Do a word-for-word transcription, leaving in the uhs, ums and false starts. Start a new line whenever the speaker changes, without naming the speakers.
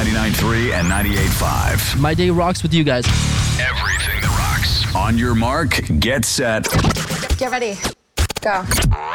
ninety-nine point three and ninety-eight point five.
My day rocks with you guys.
Everything that rocks. On your mark, get set.
Get ready. Go.